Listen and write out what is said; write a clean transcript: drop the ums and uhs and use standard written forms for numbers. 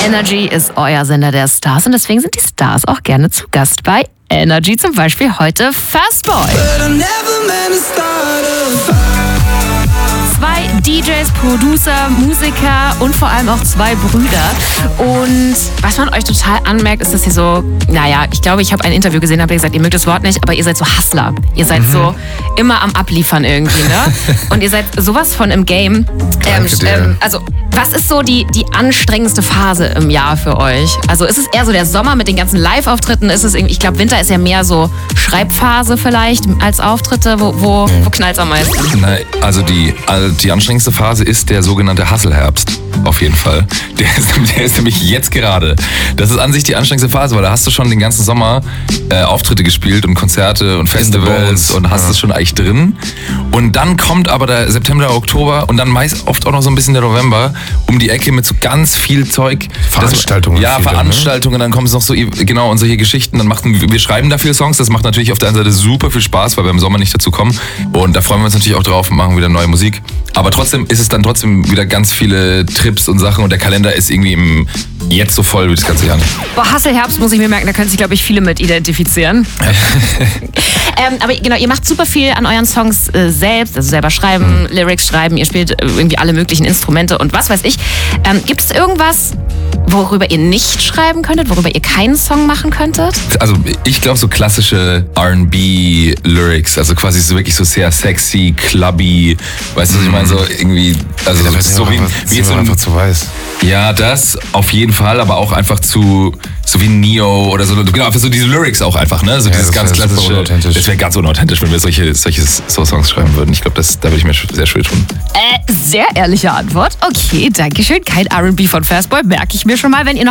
Energy ist euer Sender der Stars und deswegen sind die Stars auch gerne zu Gast bei Energy. Zum Beispiel heute Fastboy. 2 DJs, Producer, Musiker und vor allem auch 2 Brüder. Und was man euch total anmerkt, ist, dass ihr so, ich glaube, ich habe ein Interview gesehen, habt ihr gesagt, ihr mögt das Wort nicht, aber ihr seid so Hustler. Ihr seid so immer am Abliefern irgendwie, ne? Und ihr seid sowas von im Game. Also, was ist so die anstrengendste Phase im Jahr für euch? Also ist es eher so der Sommer mit den ganzen Live-Auftritten? Ist es irgendwie, ich glaube, Winter ist ja mehr so Schreibphase vielleicht als Auftritte. Wo knallt es am meisten? Nein, also die anstrengendste Phase ist der sogenannte Hustle-Herbst. Auf jeden Fall. Der ist nämlich jetzt gerade. Das ist an sich die anstrengendste Phase, weil da hast du schon den ganzen Sommer Auftritte gespielt und Konzerte und Festivals und hast es schon eigentlich drin. Und dann kommt aber der September, Oktober und dann meist oft auch noch so ein bisschen der November um die Ecke mit so ganz viel Zeug. Veranstaltungen. Veranstaltungen, dann kommen es noch so, genau, und solche Geschichten. Wir schreiben da viele Songs, das macht natürlich auf der einen Seite super viel Spaß, weil wir im Sommer nicht dazu kommen. Und da freuen wir uns natürlich auch drauf und machen wieder neue Musik. Aber trotzdem ist es dann trotzdem wieder ganz viele Trips und Sachen und der Kalender ist irgendwie jetzt so voll wie das ganze Jahr nicht. Boah, Hustle-Herbst muss ich mir merken, da können sich, glaube ich, viele mit identifizieren. Aber genau, ihr macht super viel an euren Songs selbst, also selber schreiben, Lyrics schreiben, ihr spielt irgendwie alle möglichen Instrumente und was weiß ich. Gibt es irgendwas, worüber ihr nicht schreiben könntet, worüber ihr keinen Song machen könntet? Also ich glaube so klassische R&B-Lyrics, also quasi so wirklich so sehr sexy, clubby, weißt du, was ich meine? So irgendwie, also so wie jetzt so einfach zu weiß. Ja, das auf jeden Fall, aber auch einfach so wie Neo oder so, genau, einfach so diese Lyrics auch einfach, ne? So dieses ganz klassische. Das wäre ganz unauthentisch, wenn wir solche Songs schreiben würden. Ich glaube, da würde ich mir sehr schwer tun. Sehr ehrliche Antwort. Okay, danke schön. Kein R&B von Fastboy, merke ich mir schon mal. Wenn ihr noch